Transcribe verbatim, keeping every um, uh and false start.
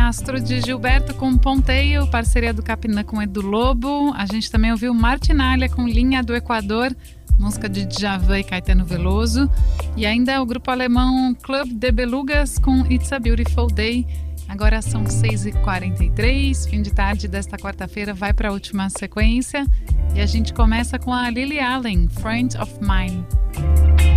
Astro de Gilberto com Ponteio, parceria do Capinã com Edu Lobo. A gente também ouviu Martinalha com Linha do Equador, música de Djavan e Caetano Veloso. E ainda o grupo alemão Club de Belugas com It's a Beautiful Day. Agora são seis e quarenta e três, fim de tarde desta quarta-feira vai para a última sequência. E a gente começa com a Lily Allen, Friend of Mine.